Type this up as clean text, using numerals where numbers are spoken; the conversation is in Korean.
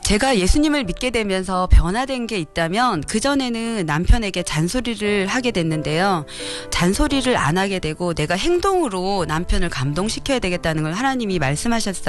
제가 예수님을 믿게 되면서 변화된 게 있다면 그전에는 남편에게 잔소리를 하게 됐는데요. 잔소리를 안 하게 되고 내가 행동으로 남편을 감동시켜야 되겠다는 걸 하나님이 말씀하셨어요.